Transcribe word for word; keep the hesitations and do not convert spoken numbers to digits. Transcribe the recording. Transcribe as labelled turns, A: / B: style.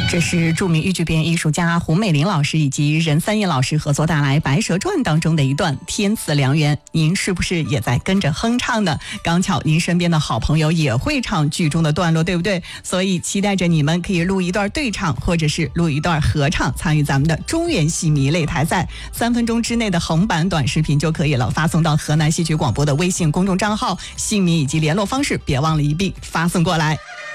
A: 这是著名豫剧表演艺术家胡美玲老师以及任三爷老师合作带来《白蛇传》当中的一段《天赐良缘》，您是不是也在跟着哼唱呢？刚巧您身边的好朋友也会唱剧中的段落，对不对？所以期待着你们可以录一段对唱，或者是录一段合唱，参与咱们的中原戏迷擂台赛。三分钟之内的横版短视频就可以了，发送到河南戏曲广播的微信公众账号，姓名以及联络方式别忘了一并发送过来。